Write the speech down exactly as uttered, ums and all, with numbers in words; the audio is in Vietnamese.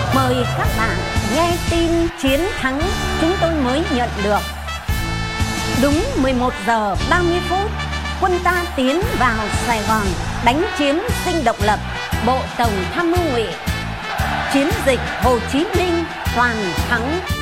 Mời các bạn nghe tin chiến thắng chúng tôi mới nhận được. Đúng mười một giờ ba mươi phút, quân ta tiến vào Sài Gòn, đánh chiếm Dinh Độc Lập, Bộ Tổng Tham mưu Ngụy. Chiến dịch Hồ Chí Minh toàn thắng.